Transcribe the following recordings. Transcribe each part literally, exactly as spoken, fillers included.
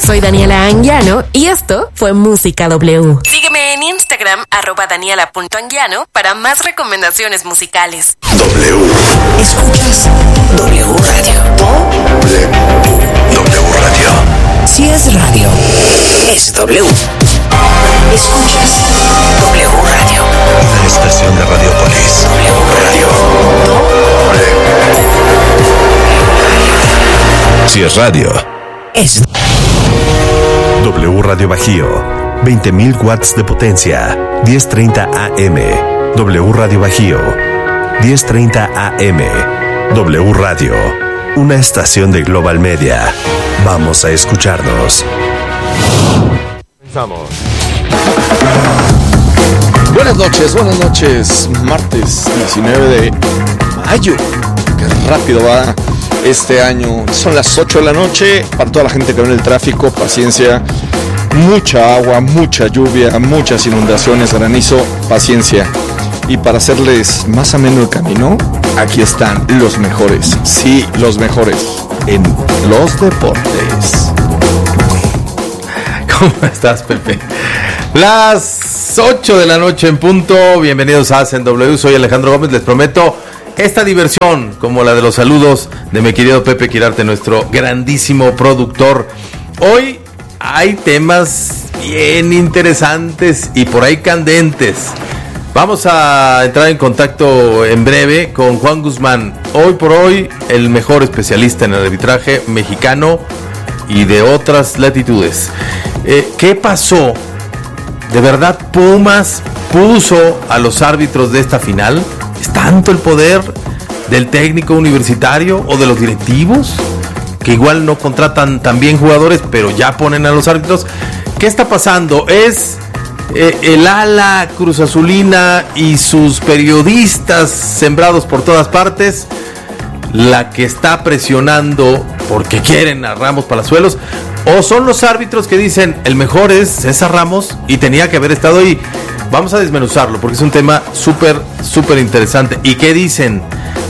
Soy Daniela Anguiano y esto fue Música W. Sígueme en Instagram, arroba daniela.anguiano, para más recomendaciones musicales. W. Escuchas W Radio. W. W Radio. Si es radio, es W. Escuchas W Radio. Una estación de Radiopolis. W Radio. Si es radio, Es W Radio Bajío. veinte mil watts de potencia. diez treinta A M. W Radio Bajío. diez treinta A M. W Radio. Una estación de Global Media. Vamos a escucharnos. Comenzamos. Buenas noches, buenas noches. Martes diecinueve de mayo. Qué rápido va este año. Son las ocho de la noche. Para toda la gente que ve en el tráfico, paciencia. Mucha agua, mucha lluvia, muchas inundaciones, granizo, paciencia. Y para hacerles más ameno el camino, aquí están los mejores. Sí, los mejores en los deportes. ¿Cómo estás, Pepe? Las ocho de la noche en punto. Bienvenidos a Hacen W. Soy Alejandro Gómez. Les prometo esta diversión, como la de los saludos de mi querido Pepe Quirarte, nuestro grandísimo productor. Hoy hay temas bien interesantes y por ahí candentes. Vamos a entrar en contacto en breve con Juan Guzmán. Hoy por hoy, el mejor especialista en el arbitraje mexicano y de otras latitudes. Eh, ¿Qué pasó? ¿De verdad Pumas puso a los árbitros de esta final? ¿Es tanto el poder del técnico universitario o de los directivos, que igual no contratan tan bien jugadores, pero ya ponen a los árbitros? ¿Qué está pasando? ¿Es eh, el ala cruzazulina y sus periodistas sembrados por todas partes la que está presionando porque quieren a Ramos Palazuelos? ¿O son los árbitros que dicen el mejor es César Ramos y tenía que haber estado ahí? Vamos a desmenuzarlo porque es un tema súper, súper interesante. ¿Y qué dicen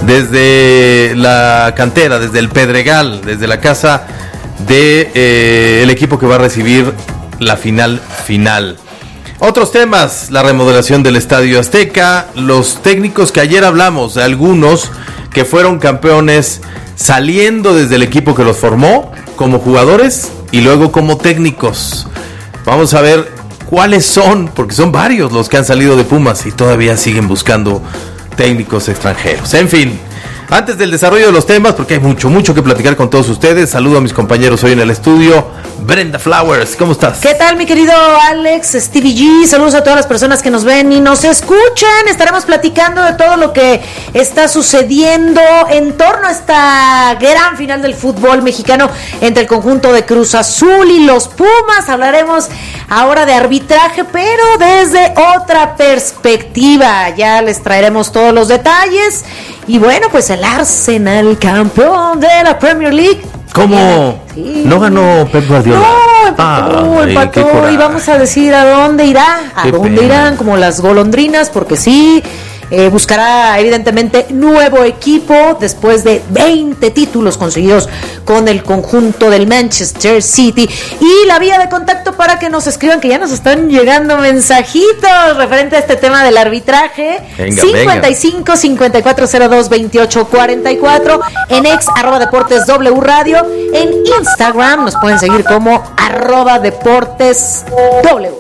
desde la cantera, desde el Pedregal, desde la casa de eh, el equipo que va a recibir la final final? Otros temas: la remodelación del Estadio Azteca, los técnicos que ayer hablamos, de algunos que fueron campeones saliendo desde el equipo que los formó como jugadores y luego como técnicos. Vamos a ver cuáles son, porque son varios los que han salido de Pumas y todavía siguen buscando técnicos extranjeros. En fin, antes del desarrollo de los temas, porque hay mucho, mucho que platicar con todos ustedes, saludo a mis compañeros hoy en el estudio. Brenda Flowers, ¿cómo estás? ¿Qué tal, mi querido Alex, Stevie G? Saludos a todas las personas que nos ven y nos escuchan. Estaremos platicando de todo lo que está sucediendo en torno a esta gran final del fútbol mexicano entre el conjunto de Cruz Azul y los Pumas. Hablaremos ahora de arbitraje, pero desde otra perspectiva. Ya les traeremos todos los detalles. Y bueno, pues el Arsenal, campeón de la Premier League. ¿Cómo? Sí. ¿No ganó Pep Guardiola? No, empató, Ay, empató y vamos a decir a dónde irá, a Qué dónde pena. irán, como las golondrinas, porque sí, eh, buscará evidentemente nuevo equipo después de veinte títulos conseguidos con el conjunto del Manchester City. Y la vía de contacto para que nos escriban, que ya nos están llegando mensajitos referente a este tema del arbitraje. Venga, cincuenta y cinco, cincuenta y cuatro cero dos, veintiocho cuarenta y cuatro, en ex arroba deportes W Radio, en Instagram nos pueden seguir como arroba deportes W.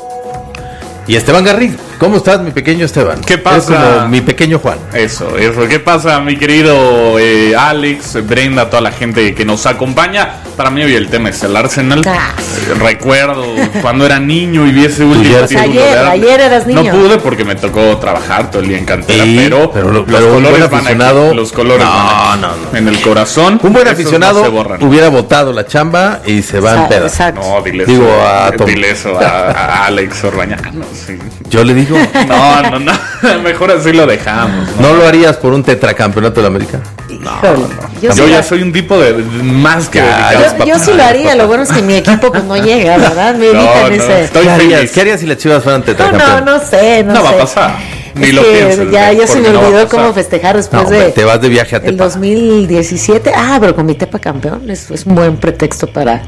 Y Esteban Garrido, ¿cómo estás, mi pequeño Esteban? ¿Qué pasa? Es como mi pequeño Juan. Eso, eso. ¿Qué pasa, mi querido eh, Alex, Brenda, toda la gente que nos acompaña? Para mí hoy el tema es el Arsenal. Ah. Eh, recuerdo cuando era niño y vi ese último Ayer, título ayer, de Ar- ayer eras niño. No pude porque me tocó trabajar todo el día en cantera, Sí, pero, pero lo- los pero un buen colores van aficionado- aquí, los colores No, van aquí. no, no. En el corazón. Un buen esos aficionado no se borran. hubiera votado la chamba y se va en Exacto, pedas. exacto. No, dile Digo, eso, a Tom. dile eso a, a Alex Orbañano. Sí. Yo le digo, No, no, no. Mejor así lo dejamos. ¿no lo harías por un tetracampeonato de América? Híjole, yo, Yo sí ya la- soy un tipo de más que Ya, dedicado. yo, yo sí lo haría, lo bueno es que mi equipo pues no llega, ¿verdad? Me No, evitan no, ese... estoy ¿Qué harías? feliz. ¿Qué harías si las Chivas fueran No, tetracampeón? no, no sé, no, No sé. va a pasar. Ni Es lo que pienses. ya, ya se porque me no va a olvidó pasar. cómo festejar después No, de hombre, te vas de viaje a el Tepa. dos mil diecisiete. Ah, pero con mi Tepa campeón es, es un buen pretexto para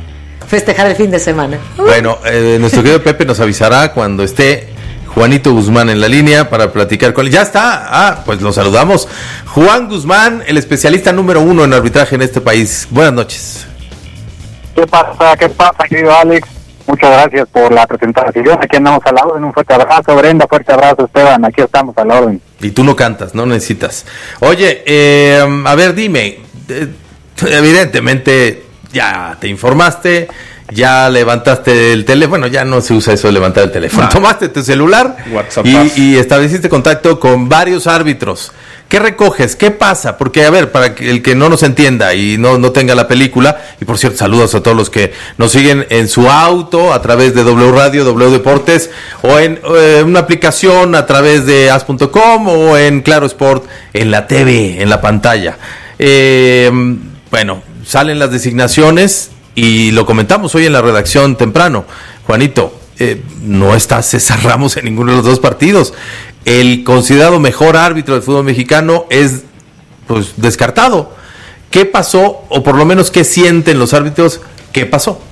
festejar el fin de semana. Bueno, eh, nuestro querido Pepe nos avisará cuando esté Juanito Guzmán en la línea para platicar con él. Ya está, ah, pues lo saludamos. Juan Guzmán, el especialista número uno en arbitraje en este país. Buenas noches. ¿Qué pasa? ¿Qué pasa, querido Alex? Muchas gracias por la presentación. Aquí andamos a la orden. Un fuerte abrazo, Brenda. Fuerte abrazo, Esteban. Aquí estamos a la orden. Y tú no cantas, no necesitas. Oye, eh, a ver, dime. Eh, evidentemente ya te informaste, ya levantaste el teléfono. Bueno, ya no se usa eso de levantar el teléfono. Ah. Tomaste tu celular y, y estableciste contacto con varios árbitros. ¿Qué recoges? ¿Qué pasa? Porque, a ver, para que el que no nos entienda y no, no tenga la película, y por cierto, saludos a todos los que nos siguen en su auto, a través de W Radio, W Deportes, o en eh, una aplicación a través de as punto com o en Claro Sport, en la T V, en la pantalla. Eh, bueno, salen las designaciones y lo comentamos hoy en la redacción temprano. Juanito, eh, no está César Ramos en ninguno de los dos partidos. El considerado mejor árbitro del fútbol mexicano es pues descartado. ¿Qué pasó? O por lo menos, ¿qué sienten los árbitros? ¿Qué pasó?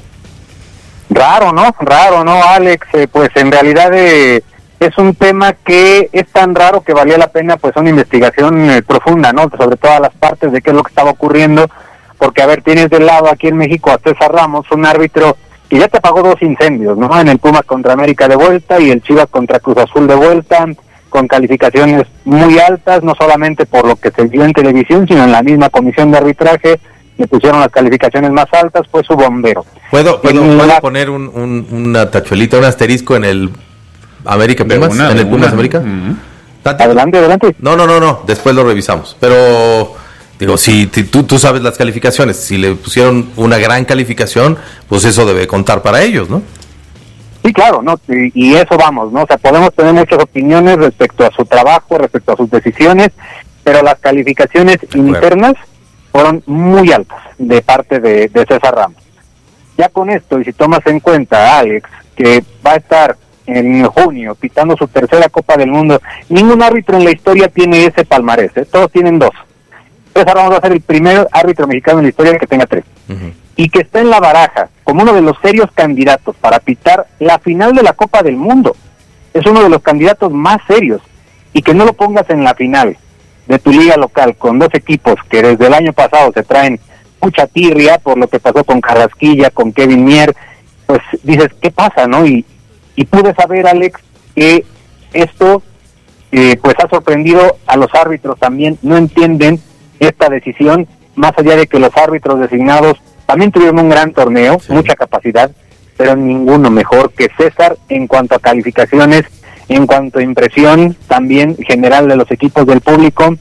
Raro, ¿no? Raro, ¿no, Alex? Eh, pues en realidad eh, es un tema que es tan raro que valía la pena pues una investigación eh, profunda, ¿no? Sobre todas las partes de qué es lo que estaba ocurriendo. Porque, a ver, tienes del lado aquí en México a César Ramos, un árbitro que ya te apagó dos incendios, ¿no? En el Pumas contra América de vuelta y el Chivas contra Cruz Azul de vuelta, con calificaciones muy altas, no solamente por lo que se vio en televisión, sino en la misma comisión de arbitraje, le pusieron las calificaciones más altas, fue su bombero. ¿Puedo, puedo, ¿puedo la... poner un, un, una tachuelita, un asterisco en el América Pumas? Una, ¿En el Pumas una. América? Uh-huh. Adelante, adelante. No, no, no, no, después lo revisamos, pero... Digo, si tú, tú sabes las calificaciones, si le pusieron una gran calificación, pues eso debe contar para ellos, ¿no? Sí, claro, no, y, y eso vamos, ¿no? O sea, podemos tener muchas opiniones respecto a su trabajo, respecto a sus decisiones, pero las calificaciones internas fueron muy altas de parte de, de César Ramos. Ya con esto, y si tomas en cuenta, Alex, que va a estar en junio pitando su tercera Copa del Mundo, ningún árbitro en la historia tiene ese palmarés, ¿eh? Todos tienen dos. César Ramos va a ser el primer árbitro mexicano en la historia que tenga tres. Uh-huh. Y que está en la baraja como uno de los serios candidatos para pitar la final de la Copa del Mundo. Es uno de los candidatos más serios. Y que no lo pongas en la final de tu liga local con dos equipos que desde el año pasado se traen mucha tirria por lo que pasó con Carrasquilla, con Kevin Mier, pues dices, ¿qué pasa, no? Y, y pude saber, Alex, que esto eh, pues ha sorprendido a los árbitros también. No entienden esta decisión, más allá de que los árbitros designados también tuvieron un gran torneo, sí, mucha capacidad, pero ninguno mejor que César en cuanto a calificaciones, en cuanto a impresión también general de los equipos del público.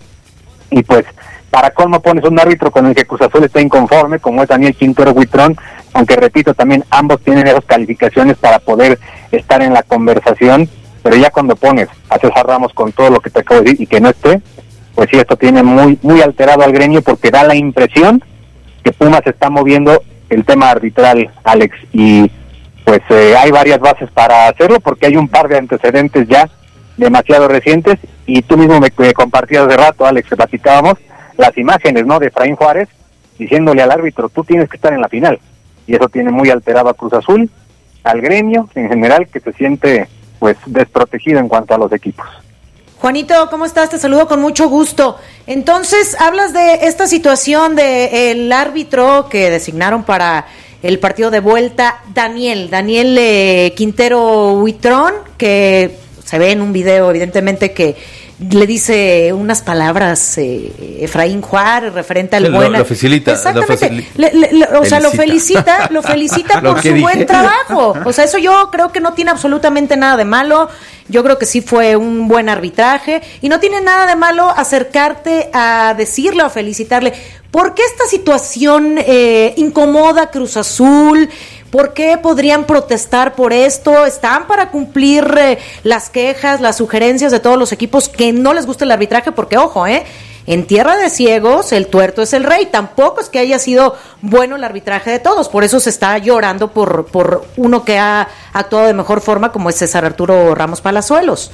Y pues, para colmo pones un árbitro con el que Cruz Azul está inconforme, como es Daniel Quintero Huitrón, aunque repito, también ambos tienen esas calificaciones para poder estar en la conversación, pero ya cuando pones a César Ramos con todo lo que te acabo de decir y que no esté, pues sí, esto tiene muy muy alterado al gremio, porque da la impresión que Pumas está moviendo el tema arbitral, Alex, y pues eh, hay varias bases para hacerlo, porque hay un par de antecedentes ya demasiado recientes, y tú mismo me, me compartías hace rato, Alex, que platicábamos las imágenes, ¿no?, de Efraín Juárez diciéndole al árbitro, tú tienes que estar en la final, y eso tiene muy alterado a Cruz Azul, al gremio en general, que se siente pues desprotegido en cuanto a los equipos. Juanito, ¿cómo estás? Te saludo con mucho gusto. Entonces, hablas de esta situación de el árbitro que designaron para el partido de vuelta, Daniel, Daniel eh, Quintero Huitrón, que se ve en un video, evidentemente, que le dice unas palabras eh, Efraín Juárez referente al buen... Lo, lo facilita. Exactamente. Lo facil... le, le, le, o felicita. sea, lo felicita, lo felicita por su dije. buen trabajo. O sea, eso yo creo que no tiene absolutamente nada de malo. Yo creo que sí fue un buen arbitraje. Y no tiene nada de malo acercarte a decirle o felicitarle. ¿Por qué esta situación eh, incomoda a Cruz Azul? ¿Por qué podrían protestar por esto? ¿Están para cumplir eh, las quejas, las sugerencias de todos los equipos que no les gusta el arbitraje? Porque, ojo, eh, en tierra de ciegos el tuerto es el rey. Tampoco es que haya sido bueno el arbitraje de todos. Por eso se está llorando por, por uno que ha actuado de mejor forma, como es César Arturo Ramos Palazuelos.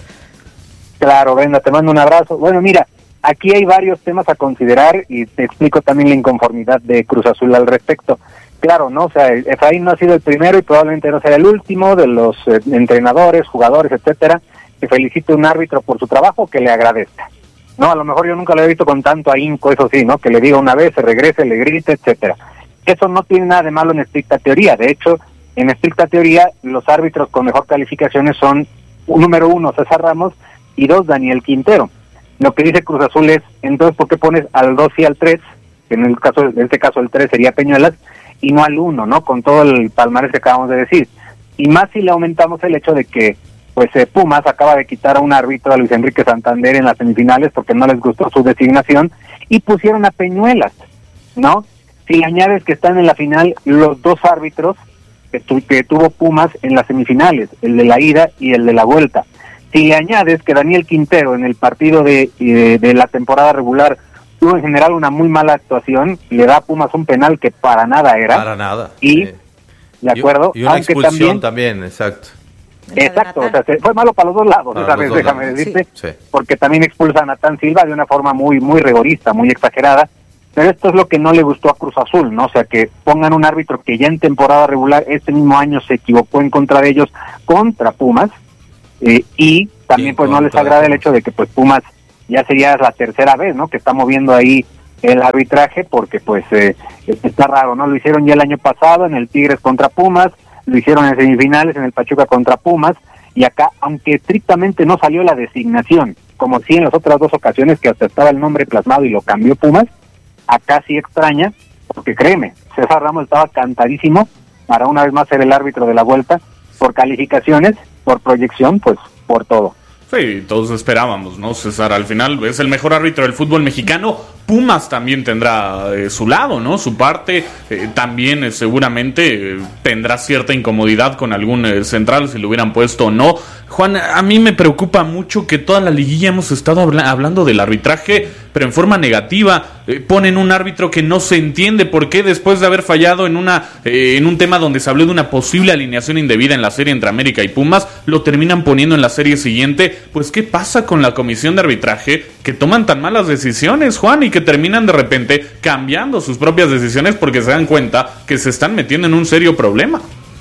Claro, Brenda, te mando un abrazo. Bueno, mira, aquí hay varios temas a considerar y te explico también la inconformidad de Cruz Azul al respecto. claro, ¿no? O sea, Efraín no ha sido el primero y probablemente no será el último de los eh, entrenadores, jugadores, etcétera, que felicite a un árbitro por su trabajo, que le agradezca. No, a lo mejor yo nunca lo he visto con tanto ahínco, eso sí, ¿no? Que le diga una vez, se regrese, le grite, etcétera. Eso no tiene nada de malo en estricta teoría. De hecho, en estricta teoría, los árbitros con mejor calificaciones son, número uno, César Ramos, y dos, Daniel Quintero. Lo que dice Cruz Azul es, entonces, ¿por qué pones al dos y al tres? Que en el caso, en este caso el tres sería Peñuelas, y no al uno, ¿no? Con todo el palmarés que acabamos de decir. Y más si le aumentamos el hecho de que, pues, eh, Pumas acaba de quitar a un árbitro, a Luis Enrique Santander, en las semifinales porque no les gustó su designación, y pusieron a Peñuelas, ¿no? Si añades que están en la final los dos árbitros que, tu, que tuvo Pumas en las semifinales, el de la ida y el de la vuelta. Si le añades que Daniel Quintero en el partido de, de, de la temporada regular tuvo en general una muy mala actuación, le da a Pumas un penal que para nada era. Para nada. Y, sí. de acuerdo, y una aunque expulsión también, también, exacto. Exacto, o sea, se, fue malo para los dos lados, Para esa los vez, dos déjame lados. decirte, Sí. porque también expulsan a Natán Silva de una forma muy muy rigorista, muy exagerada, pero esto es lo que no le gustó a Cruz Azul, ¿no? O sea, que pongan un árbitro que ya en temporada regular este mismo año se equivocó en contra de ellos, contra Pumas, eh, y también Y pues no les contra agrada el Pumas. hecho de que pues Pumas ya sería la tercera vez, ¿no? Que está moviendo ahí el arbitraje, porque pues eh, está raro, ¿no? Lo hicieron ya el año pasado en el Tigres contra Pumas, lo hicieron en semifinales en el Pachuca contra Pumas, y acá, aunque estrictamente no salió la designación, como sí en las otras dos ocasiones que hasta estaba el nombre plasmado y lo cambió Pumas, acá sí extraña, porque créeme, César Ramos estaba cantadísimo para una vez más ser el árbitro de la vuelta, por calificaciones, por proyección, pues por todo. Sí, todos esperábamos, ¿no? César al final es el mejor árbitro del fútbol mexicano. Pumas también tendrá eh, su lado, ¿no? Su parte. Eh, también eh, seguramente eh, tendrá cierta incomodidad con algún eh, central, si lo hubieran puesto o no. Juan, a mí me preocupa mucho que toda la liguilla hemos estado habla- hablando del arbitraje, pero en forma negativa. Eh, ponen un árbitro que no se entiende por qué, después de haber fallado en una eh, en un tema donde se habló de una posible alineación indebida en la serie entre América y Pumas, lo terminan poniendo en la serie siguiente. Pues, ¿qué pasa con la comisión de arbitraje que toman tan malas decisiones, Juan, y que terminan de repente cambiando sus propias decisiones porque se dan cuenta que se están metiendo en un serio problema?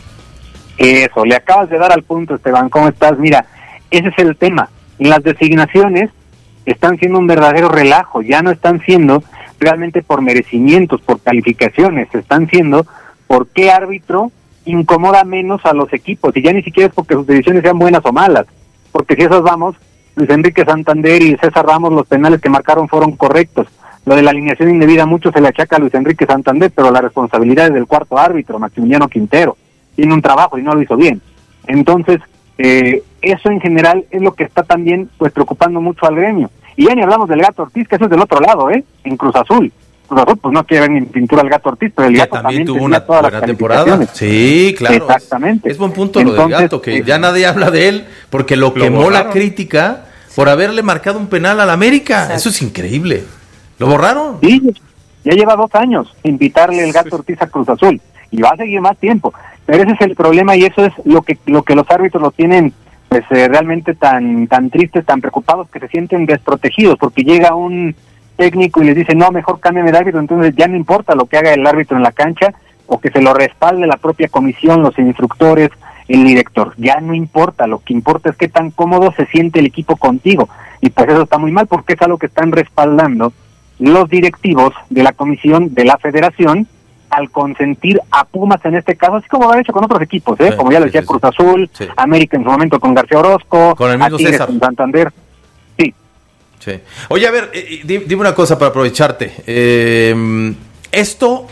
Eso, le acabas de dar al punto, Esteban, ¿cómo estás? Mira, ese es el tema. Las designaciones están siendo un verdadero relajo, ya no están siendo realmente por merecimientos, por calificaciones, están siendo por qué árbitro incomoda menos a los equipos, y ya ni siquiera es porque sus decisiones sean buenas o malas, porque si esas vamos, Luis Enrique Santander y César Ramos, los penales que marcaron fueron correctos. Lo de la alineación indebida mucho se le achaca a Luis Enrique Santander, pero la responsabilidad es del cuarto árbitro, Maximiliano Quintero. Tiene un trabajo y no lo hizo bien. Entonces, eh, eso en general es lo que está también pues preocupando mucho al gremio. Y ya ni hablamos del Gato Ortiz, que eso es del otro lado, ¿eh? En Cruz Azul. Cruz Azul pues no quiere ver ni en pintura al Gato Ortiz, pero el Que Gato también también tuvo tenía una todas buena las temporada. calificaciones. Sí, claro. Exactamente. Es, es buen punto lo Entonces, del Gato, que eh, ya nadie habla de él porque lo, Lo quemó borraron. la crítica por haberle marcado un penal al América. Exacto. Eso es increíble. ¿Lo borraron? Sí, ya lleva dos años invitarle el Gato Ortiz a Cruz Azul y va a seguir más tiempo. Pero ese es el problema y eso es lo que lo que los árbitros lo tienen pues eh, realmente tan tan tristes, tan preocupados, que se sienten desprotegidos porque llega un técnico y les dice no, mejor cámbiame de árbitro, entonces ya no importa lo que haga el árbitro en la cancha o que se lo respalde la propia comisión, los instructores, el director, ya no importa, lo que importa es qué tan cómodo se siente el equipo contigo y pues eso está muy mal porque es algo que están respaldando los directivos de la comisión de la federación al consentir a Pumas en este caso, así como lo han hecho con otros equipos, ¿eh? Sí, como ya lo sí, decía sí, Cruz sí. Azul, Sí. América en su momento con García Orozco, Con el mismo a Tigres César. con Santander. Sí, Sí. Oye, a ver, eh, di- dime una cosa para aprovecharte. Eh, esto,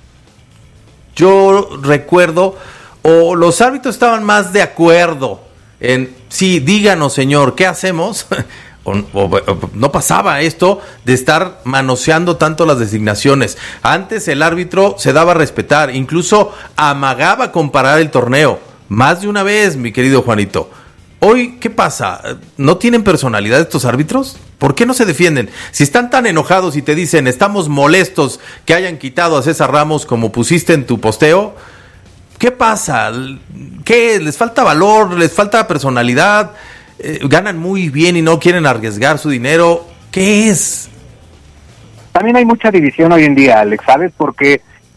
yo recuerdo, o los árbitros estaban más de acuerdo en, sí, díganos, señor, ¿qué hacemos? O, o- o no pasaba esto de estar manoseando tanto las designaciones. Antes el árbitro se daba a respetar, incluso amagaba con parar el torneo. Más de una vez, mi querido Juanito. Hoy, ¿qué pasa? ¿No tienen personalidad estos árbitros? ¿Por qué no se defienden? Si están tan enojados y te dicen, estamos molestos que hayan quitado a César Ramos como pusiste en tu posteo, ¿qué pasa? ¿Qué? ¿Les falta valor? ¿Les falta personalidad? Eh, ¿Ganan muy bien y no quieren arriesgar su dinero? ¿Qué es? también hay mucha división hoy en día, Alex, ¿sabes? Porque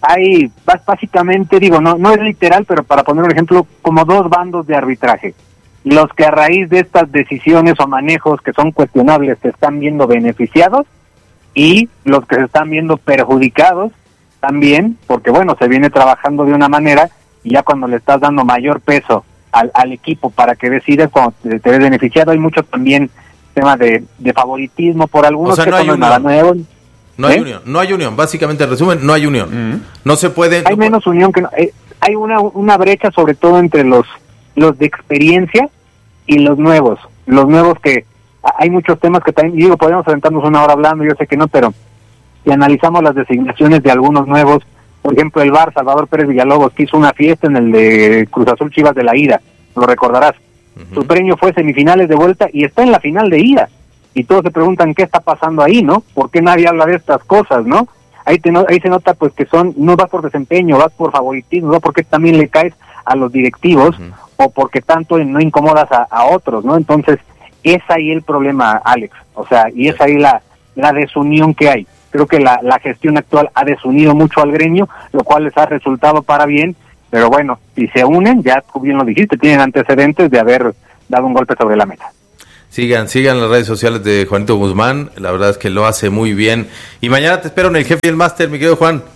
hay básicamente, digo, no no es literal, pero para poner un ejemplo, como dos bandos de arbitraje. Los que a raíz de estas decisiones o manejos que son cuestionables se están viendo beneficiados y los que se están viendo perjudicados también, porque bueno, se viene trabajando de una manera y ya cuando le estás dando mayor peso al, al equipo para que decidas cuando te, te ves beneficiado, hay mucho también tema de, de favoritismo por algunos. O sea, que no hay son nada nuevo. No hay ¿Eh? unión, no hay unión, básicamente en resumen, no hay unión. Mm. No se puede... Hay no menos puede. unión que no, eh, hay una una brecha sobre todo entre los los de experiencia y los nuevos. Los nuevos que hay muchos temas que también, digo, podemos aventarnos una hora hablando, yo sé que no, pero si analizamos las designaciones de algunos nuevos, por ejemplo el V A R, Salvador Pérez Villalobos, que hizo una fiesta en el de Cruz Azul Chivas de la ida, lo recordarás. Uh-huh. Su premio fue semifinales de vuelta y está en la final de ida. Y todos se preguntan qué está pasando ahí, ¿no? ¿Por qué nadie habla de estas cosas, no? Ahí, te, ahí se nota pues que son, no vas por desempeño, vas por favoritismo, no porque también le caes a los directivos uh-huh. o porque tanto no incomodas a, a otros, ¿no? Entonces, es ahí el problema, Alex. O sea, y es ahí la, la desunión que hay. Creo que la, la gestión actual ha desunido mucho al gremio, lo cual les ha resultado para bien, pero bueno, si se unen, ya tú bien lo dijiste, tienen antecedentes de haber dado un golpe sobre la mesa. Sigan, sigan las redes sociales de Juanito Guzmán, la verdad es que lo hace muy bien. Y mañana te espero en el Jefe y el Máster, mi querido Juan.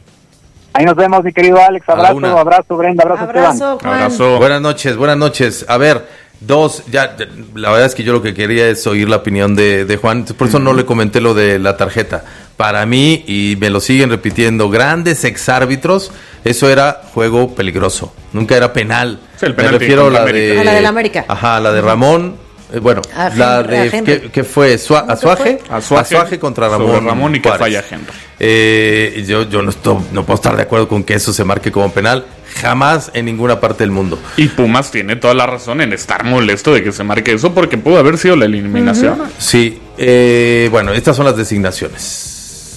Ahí nos vemos, mi querido Alex, abrazo, abrazo, Brenda, abrazo, abrazo Esteban. Juan. Abrazo. Buenas noches, buenas noches. A ver, dos, ya, la verdad es que yo lo que quería es oír la opinión de, de Juan, por eso no le comenté lo de la tarjeta. Para mí, y me lo siguen repitiendo, grandes exárbitros, eso era juego peligroso, nunca era penal. Sí, el me refiero a la de... A la del América. Ajá, la de Ramón. Eh, bueno, a la Henry, de ¿qué, qué fue? Sua, ¿Azuaje? Azuaje, Azuaje contra Ramón, sobre Ramón y que Juárez. falla Henry. Eh, yo yo no, estoy, no puedo estar de acuerdo con que eso se marque como penal, jamás en ninguna parte del mundo. Y Pumas tiene toda la razón en estar molesto de que se marque eso porque pudo haber sido la eliminación. Uh-huh. Sí, eh, bueno, estas son las designaciones.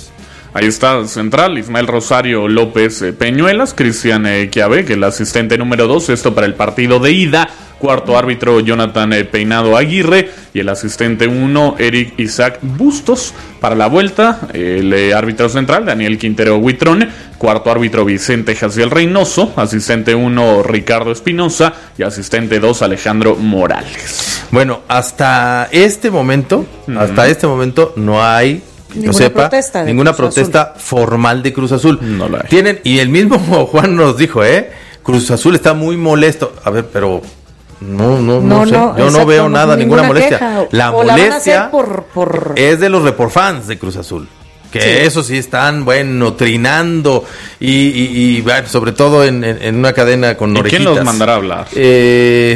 Ahí está central, Ismael Rosario López eh, Peñuelas, Cristian eh, Chiave, que es el asistente número dos, esto para el partido de ida. Cuarto árbitro, Jonathan eh, Peinado Aguirre, y el asistente uno, Eric Isaac Bustos. Para la vuelta, el eh, árbitro central, Daniel Quintero Huitrón. Cuarto árbitro, Vicente Jaciel Reynoso. Asistente uno, Ricardo Espinosa. Y asistente dos, Alejandro Morales. Bueno, hasta este momento, mm. hasta este momento no hay... Ninguna yo sepa, protesta ninguna Cruz protesta Azul. formal de Cruz Azul. No la hay. Tienen, y el mismo Juan nos dijo, ¿eh? Cruz Azul está muy molesto. A ver, pero no, no, no, No, sé. no, Yo exacto, no veo no, nada, ninguna, ninguna molestia. queja. La O la van a molestia hacer por- por- es de los reporfans de Cruz Azul. Que Sí. eso sí están, bueno, trinando. Y, y, y bueno, sobre todo en, en, en una cadena con ¿Y orejitas. quién los mandará a hablar? Eh...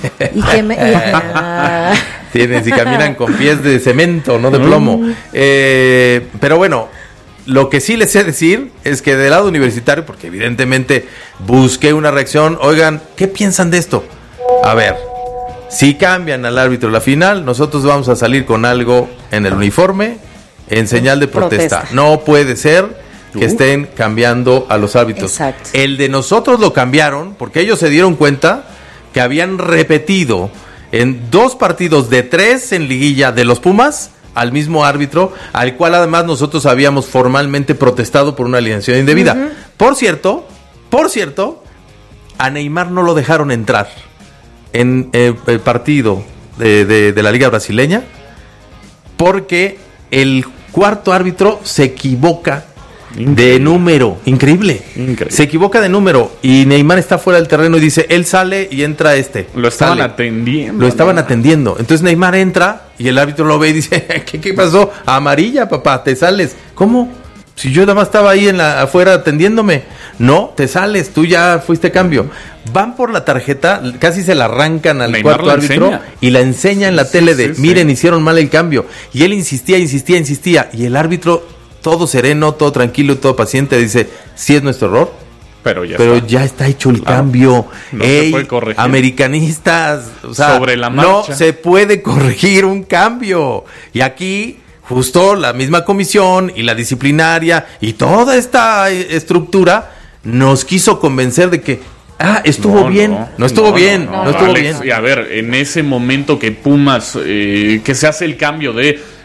Y que me, y- ah. Tienen, si caminan con pies de cemento, no de plomo. Eh, pero bueno, lo que sí les sé decir es que del lado universitario, porque evidentemente busqué una reacción, oigan, ¿qué piensan de esto? A ver, si cambian al árbitro de la final, nosotros vamos a salir con algo en el uniforme en señal de protesta. Protesta. No puede ser que Uh. estén cambiando a los árbitros. Exacto. El de nosotros lo cambiaron porque ellos se dieron cuenta que habían repetido en dos partidos de tres en liguilla de los Pumas al mismo árbitro, al cual además nosotros habíamos formalmente protestado por una alineación indebida. Uh-huh. Por cierto, por cierto, a Neymar no lo dejaron entrar en eh, el partido de, de, de la Liga Brasileña porque el cuarto árbitro se equivoca Increíble. de número. Increíble. Increíble. Se equivoca de número y Neymar está fuera del terreno y dice, él sale y entra este. Lo estaban sale. atendiendo. Lo estaban Neymar. atendiendo. Entonces Neymar entra y el árbitro lo ve y dice, ¿qué, qué pasó? Amarilla, papá, te sales. ¿Cómo? Si yo nada más estaba ahí en la afuera atendiéndome. No, te sales, tú ya fuiste cambio. Van por la tarjeta, casi se la arrancan al Neymar cuarto árbitro enseña. y la enseña en la Sí, tele sí, de, sí, miren, sí. hicieron mal el cambio. Y él insistía, insistía, insistía. Y el árbitro, todo sereno, todo tranquilo y todo paciente, dice, sí es nuestro error, Pero ya pero está. ya está hecho el Claro. cambio. No se Ey, puede corregir. americanistas, o sea, Sobre la no marcha. se puede corregir un cambio. Y aquí, justo la misma comisión y la disciplinaria y toda esta eh, estructura nos quiso convencer de que, ah, estuvo No, bien, no, no, estuvo no, bien, no, no, no, estuvo Alex, bien. Y a ver, en ese momento que Pumas, eh, que se hace el cambio de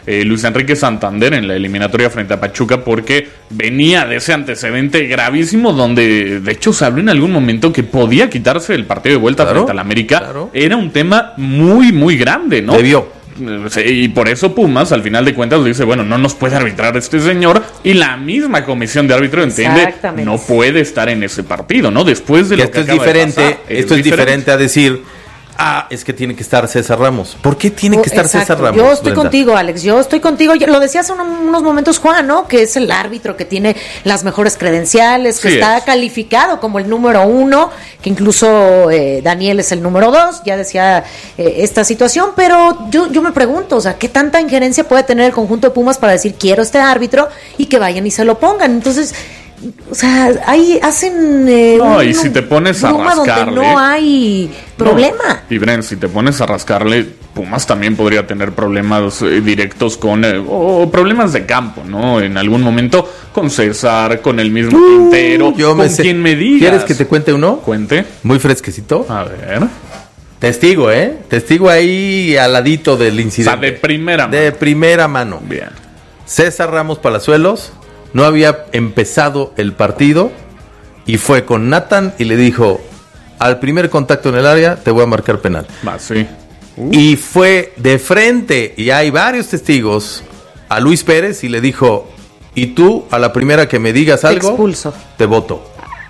eh, Luis Enrique Santander en la eliminatoria frente a Pachuca, porque venía de ese antecedente gravísimo donde de hecho se habló en algún momento que podía quitarse el partido de vuelta Claro, frente al América. claro. Era un tema muy muy grande, ¿no? Debió. Sí, y por eso Pumas al final de cuentas dice, bueno, no nos puede arbitrar este señor, y la misma comisión de árbitro entiende, Exactamente. no puede estar en ese partido, ¿no? Después de Que lo esto que es acaba de diferente, pasar, esto es diferente a decir, ah, es que tiene que estar César Ramos. ¿Por qué tiene que estar Exacto. César Ramos? Yo estoy Brenda? contigo, Alex. Yo estoy contigo. Yo- lo decía hace uno- unos momentos Juan, ¿no? Que es el árbitro que tiene las mejores credenciales, que Sí está es. calificado como el número uno, que incluso eh, Daniel es el número dos. Ya decía eh, esta situación, pero yo, yo me pregunto, o sea, ¿qué tanta injerencia puede tener el conjunto de Pumas para decir quiero este árbitro y que vayan y se lo pongan? Entonces, o sea, ahí hacen eh, No, un- y si te pones a broma donde rascarle- no hay problema. No. Y Bren, si te pones a rascarle, Pumas también podría tener problemas eh, directos con, eh, o problemas de campo, ¿no? En algún momento con César, con el mismo Quintero, Yo con me sé. quien me digas. ¿Quieres que te cuente uno? Cuente. Muy fresquecito. A ver. Testigo, ¿eh? Testigo ahí al ladito del O sea, incidente. de primera De mano. primera mano. Bien. César Ramos Palazuelos no había empezado el partido y fue con Nathan y le dijo, al primer contacto en el área te voy a marcar penal. Va, sí. Y fue de frente, y hay varios testigos, a Luis Pérez y le dijo, y tú a la primera que me digas Te algo, expulso. te voto.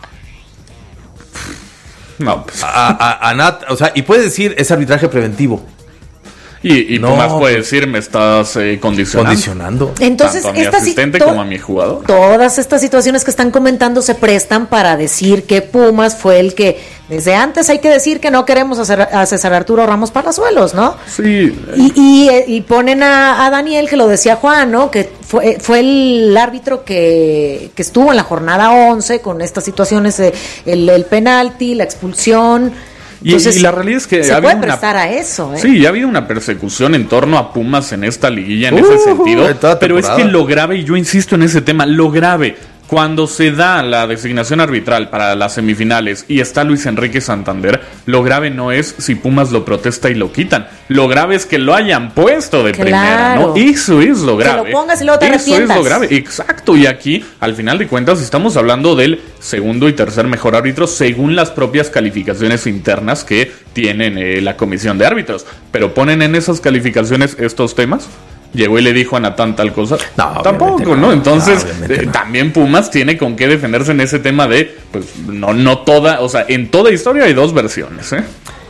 No, pues. A, a- a Nat, o sea, y puede decir, es arbitraje preventivo. Y, y No, Pumas puede pues- decir, me estás eh, condicionando. Condicionando. Entonces, tanto a mi esta si- asistente to- como a mi jugador. Todas estas situaciones que están comentando se prestan para decir que Pumas fue el que, desde antes hay que decir que no queremos hacer a César Arturo Ramos Palazuelos, ¿no? Sí. Y, y, eh, y ponen a, a Daniel, que lo decía Juan, ¿no? Que fue, fue el árbitro que, que estuvo en la jornada once con estas situaciones, eh, el, el penalti, la expulsión. Y, Entonces, y la realidad es que se ha puede habido una- prestar a eso, ¿eh? Sí, ya ha habido una persecución en torno a Pumas en esta liguilla en Uh, ese sentido. en toda Pero es temporada. que lo grave, y yo insisto en ese tema, lo grave, cuando se da la designación arbitral para las semifinales y está Luis Enrique Santander, lo grave no es si Pumas lo protesta y lo quitan. Lo grave es que lo hayan puesto de Claro. primera, ¿no? Eso es lo Que lo grave. pongas y luego te Eso arrepientas. es lo grave. Exacto. Y aquí, al final de cuentas, estamos hablando del segundo y tercer mejor árbitro según las propias calificaciones internas que tienen eh, la comisión de árbitros. Pero ponen en esas calificaciones estos temas. Llegó y le dijo a Natán tal cosa. No, Tampoco, obviamente ¿no? no. Entonces, No, obviamente eh, no. también Pumas tiene con qué defenderse en ese tema de, pues, no, no toda, o sea, en toda historia hay dos versiones, ¿eh?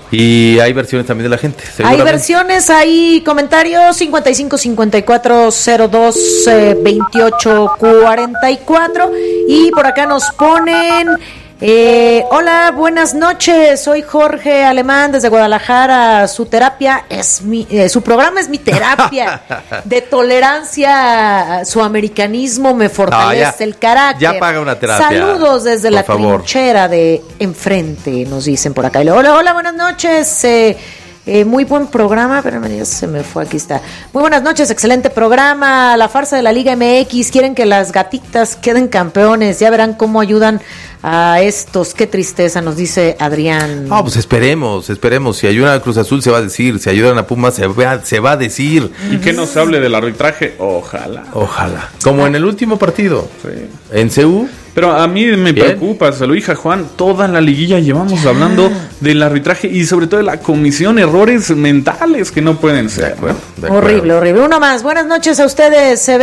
Y hay versiones también de la gente. Hay seguramente. versiones, hay comentarios cincuenta y cinco cincuenta y cuatro cero dos eh, veintiocho cuarenta y cuatro y por acá nos ponen eh, hola, buenas noches, soy Jorge Alemán desde Guadalajara, su terapia es mi, eh, su programa es mi terapia de tolerancia, su americanismo me fortalece No, ya- el carácter. ya paga una terapia, Saludos desde por la favor. trinchera de enfrente, nos dicen por acá. Y luego, hola, hola, buenas noches. Eh, eh, muy buen programa, pero ya se me fue, aquí está. Muy buenas noches, excelente programa. La farsa de la Liga M X, quieren que las gatitas queden campeones. Ya verán cómo ayudan a estos. Qué tristeza, nos dice Adrián. No, pues esperemos, esperemos. Si ayudan a Cruz Azul se va a decir, si ayudan a Pumas se va, se va a decir. Y que no se hable del arbitraje, ojalá. Ojalá. Como en el último partido. Sí. En C U. Pero a mí me Bien. preocupa, se lo dije a Juan, toda la liguilla llevamos hablando del arbitraje y sobre todo de la comisión, errores mentales que no pueden De ser. acuerdo, de acuerdo. Horrible, horrible. Uno más. Buenas noches a ustedes. Se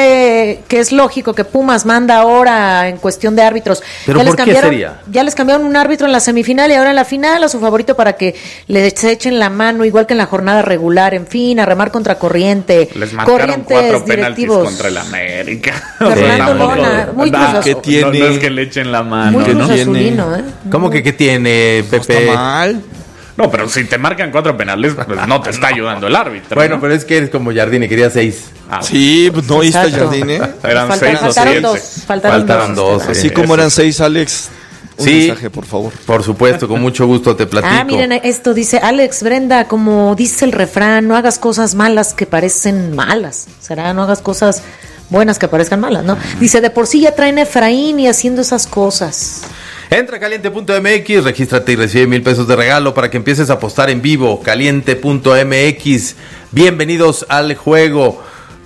ve que es lógico que Pumas manda ahora en cuestión de árbitros. ¿Pero ya por les qué cambiaron, sería? Ya les cambiaron un árbitro en la semifinal y ahora en la final a su favorito para que les echen la mano, igual que en la jornada regular. En fin, a remar contra corriente. Les marcaron Corrientes cuatro penaltis directivos. contra el América. Fernando Tampoco- Lona, muy no, Cruz no, Azul. ¿Qué tiene? no es que le echen la mano, Muy ¿no? Cruz tiene? Azulino, ¿eh? ¿Cómo que qué tiene, No está Pepe? mal. No, pero si te marcan cuatro penales, pues no te está ayudando el árbitro. Bueno, ¿no? pero es que eres como Jardine, quería seis. Ah, Sí, pues no, ahí está Exacto. Jardine. Eran Falta- seis o faltaron siete. dos. Faltaron, Faltaron dos. dos. Así eh. como eran seis, Alex. Un Sí. mensaje, por favor. Por supuesto, con mucho gusto te platico. Ah, miren, esto dice Alex Brenda, como dice el refrán, no hagas cosas malas que parecen malas. Será, no hagas cosas buenas que parezcan malas, ¿no? Dice, de por sí ya traen a Efraín y haciendo esas cosas. Entra a caliente punto m x, regístrate y recibe mil pesos de regalo para que empieces a apostar en vivo. caliente punto m x, bienvenidos al juego.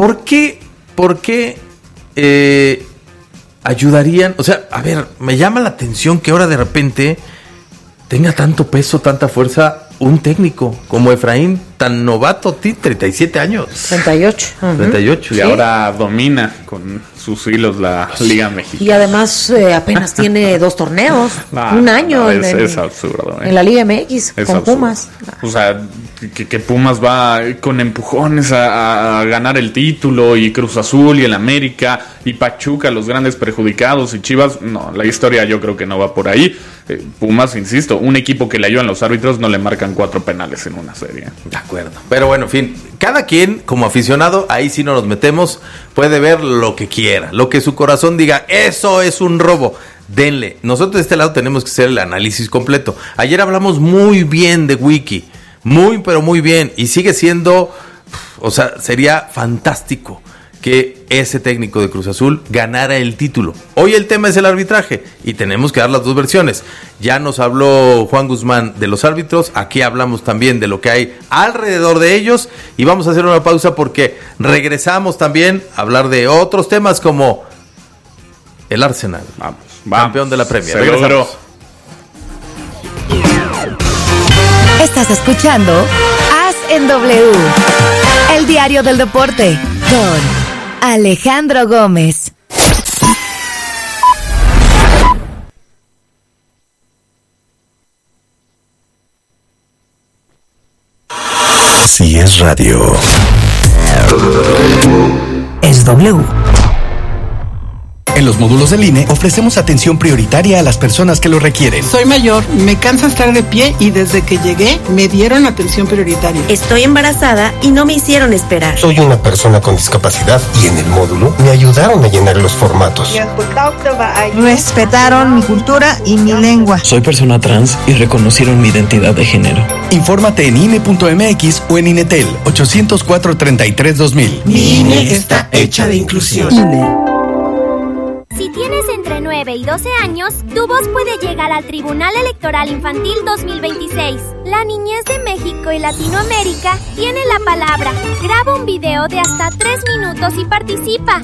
¿por qué, por qué eh, ayudarían? O sea, a ver, me llama la atención que ahora de repente tenga tanto peso, tanta fuerza un técnico como Efraín, tan novato, treinta y siete años. treinta y ocho. Uh-huh. treinta y ocho. Y ¿Sí? ahora domina con sus hilos la Liga Mexicana. Y además eh, apenas tiene dos torneos, Ah, un año no, en, es, el- es absurdo. eh. en la Liga M X Es con absurdo. Pumas. O sea, que, que Pumas va con empujones a, a ganar el título, y Cruz Azul y el América y Pachuca, los grandes perjudicados, y Chivas, no, la historia yo creo que no va por ahí. Eh, Pumas, insisto, un equipo que le ayudan los árbitros, no le marcan cuatro penales en una serie. De acuerdo. Pero bueno, en fin, cada quien como aficionado, ahí sí no nos metemos, puede ver lo que quiera, lo que su corazón diga, eso es un robo, denle. Nosotros de este lado tenemos que hacer el análisis completo. Ayer hablamos muy bien de Wiki, muy pero muy bien, y sigue siendo, o sea, sería fantástico que ese técnico de Cruz Azul ganara el título. Hoy el tema es el arbitraje y tenemos que dar las dos versiones. Ya nos habló Juan Guzmán de los árbitros, aquí hablamos también de lo que hay alrededor de ellos, y vamos a hacer una pausa porque regresamos también a hablar de otros temas como el Arsenal, Vamos, vamos. campeón de la Premier. Se Regresamos. logró. Estás escuchando As en W, el diario del deporte, con Alejandro Gómez. Si es radio. Es W. En los módulos del I N E ofrecemos atención prioritaria a las personas que lo requieren. Soy mayor, me cansa estar de pie y desde que llegué me dieron atención prioritaria. Estoy embarazada y no me hicieron esperar. Soy una persona con discapacidad y en el módulo me ayudaron a llenar los formatos. Respetaron mi cultura y mi lengua. Soy persona trans y reconocieron mi identidad de género. Infórmate en I N E punto M X o en INETEL ochocientos cuatro treinta y tres dos mil. Mi I N E está hecha de inclusión. I N E. Si tienes entre nueve y doce años, tu voz puede llegar al Tribunal Electoral Infantil dos mil veintiséis. La niñez de México y Latinoamérica tiene la palabra. Graba un video de hasta tres minutos y participa.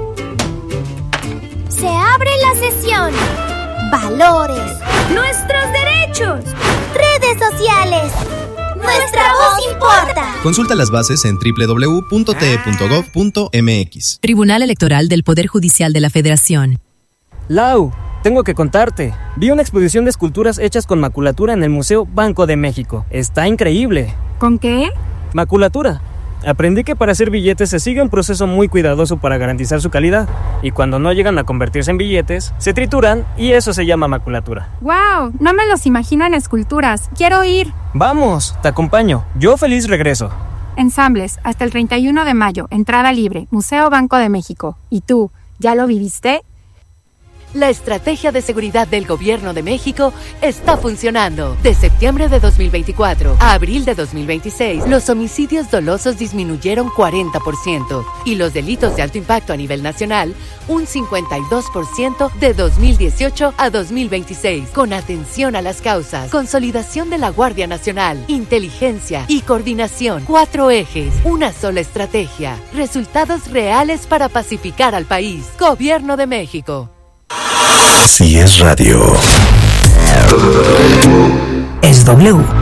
Se abre la sesión. Valores. Nuestros derechos. Redes sociales. Nuestra voz importa. Consulta las bases en doble u doble u doble u punto t e punto gov punto m x. Tribunal Electoral del Poder Judicial de la Federación. Lau, tengo que contarte. Vi una exposición de esculturas hechas con maculatura en el Museo Banco de México. Está increíble. ¿Con qué? Maculatura. Aprendí que para hacer billetes se sigue un proceso muy cuidadoso para garantizar su calidad. Y cuando no llegan a convertirse en billetes, se trituran y eso se llama maculatura. ¡Wow! No me los imagino en esculturas. Quiero ir. Vamos, te acompaño. Yo feliz regreso. Ensambles, hasta el treinta y uno de mayo. Entrada libre. Museo Banco de México. ¿Y tú, ya lo viviste? La estrategia de seguridad del Gobierno de México está funcionando. De septiembre de dos mil veinticuatro a abril de dos mil veintiséis, los homicidios dolosos disminuyeron cuarenta por ciento y los delitos de alto impacto a nivel nacional un cincuenta y dos por ciento de dos mil dieciocho a dos mil veintiséis. Con atención a las causas, consolidación de la Guardia Nacional, inteligencia y coordinación. Cuatro ejes, una sola estrategia. Resultados reales para pacificar al país. Gobierno de México. Si es radio. Es W.